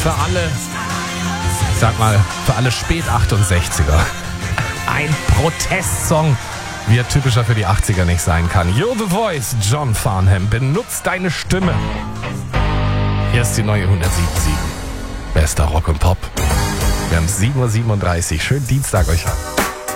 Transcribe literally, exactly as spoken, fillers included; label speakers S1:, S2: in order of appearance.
S1: für alle, ich sag mal, für alle Spät-achtundsechziger. Ein Protestsong, wie er typischer für die achtziger nicht sein kann. You're the Voice, John Farnham, benutzt deine Stimme. Hier ist die neue hundertsiebzig. Bester Rock und Pop. Wir haben sieben Uhr siebenunddreißig. Schönen Dienstag euch an.